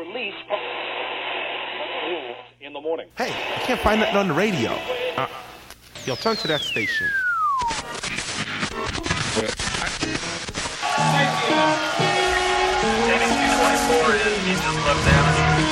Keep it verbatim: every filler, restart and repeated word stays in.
release in the morning. Hey, I can't find nothing on the radio. Uh, yo, turn to that station. eighty-two twenty-four is East Left Now.